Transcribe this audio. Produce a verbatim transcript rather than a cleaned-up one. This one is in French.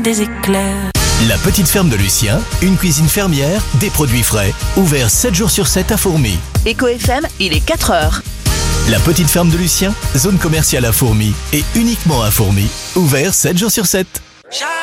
des éclairs. La petite ferme de Lucien, une cuisine fermière, des produits frais, ouvert sept jours sur sept à Fourmies. Éco F M, il est quatre heures. La petite ferme de Lucien, zone commerciale à Fourmies et uniquement à Fourmies, ouvert sept jours sur sept.